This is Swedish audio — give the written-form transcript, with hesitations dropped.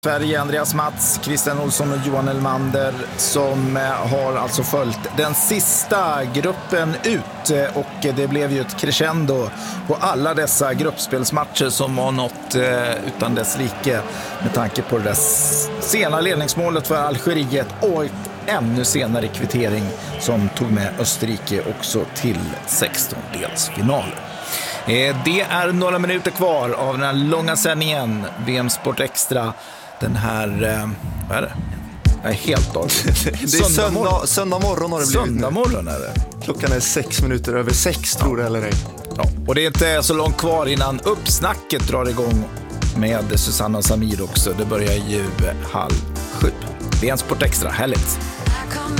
Sverige, Andreas Mats, Christian Olsson och Johan Elmander som har alltså följt den sista gruppen ut, och det blev ju ett crescendo på alla dessa gruppspelsmatcher som har nått utan dess like med tanke på det där sena ledningsmålet för Algeriet och ännu senare kvittering som tog med Österrike också till 16-delsfinalen. Det är några minuter kvar av den här långa sändningen VM Sport Extra. Den här, vad är det? Jag är helt av. Det är söndag morgon har det blivit. Söndag morgon är det. Klockan är 6 minuter över 6, tror det eller ej. Ja, och det är inte så långt kvar innan uppsnacket drar igång med Susanna och Samir också. Det börjar ju 6:30. VM Sport Extra, härligt.